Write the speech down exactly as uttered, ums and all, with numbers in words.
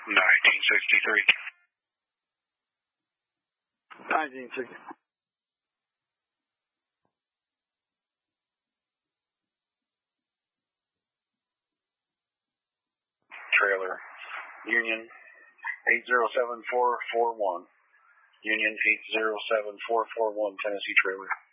nineteen sixty-three. nineteen sixty. Trailer, Union eight zero seven four four one. Union eight zero seven four four one, Tennessee trailer.